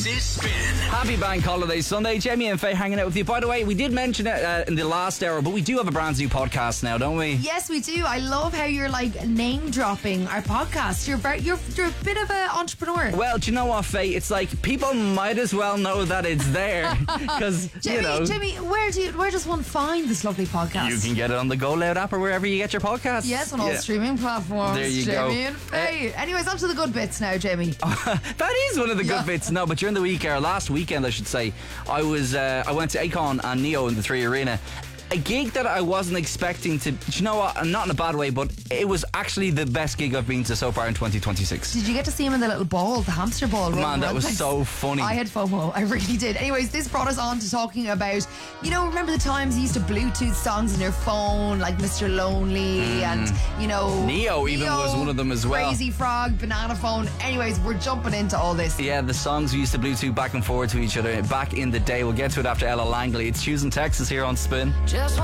Spin. Happy Bank Holiday Sunday. Jamie and Faye hanging out with you. By the way, we did mention it in the last hour, but we do have a brand new podcast now, don't we? Yes, we do. I love how you're like name dropping our podcast. You're a bit of an entrepreneur. Well, do you know what, Faye? It's like people might as well know that it's there because Jimmy, where does one find this lovely podcast? you can get it on the Go Loud app or wherever you get your podcasts. Yes, on all streaming platforms. There you Jamie go. And Faye. Anyways, on to the good bits now, Jamie. That is one of the good bits. No, but during the week, or last weekend, I should say, I went to Akon and Neo in the 3 Arena. A gig that I wasn't expecting to. Do you know what? Not in a bad way, but it was actually the best gig I've been to so far in 2026. Did you get to see him in the little ball, the hamster ball? Man, that was so funny. I had FOMO. I really did. Anyways, this brought us on to talking about, remember the times you used to Bluetooth songs in your phone, like Mr. Lonely and, Neo even was one of them as well. Crazy Frog, Banana Phone. Anyways, we're jumping into all this. Yeah, the songs we used to Bluetooth back and forward to each other back in the day. We'll get to it after Ella Langley. It's Tuesday, Texas here on Spin.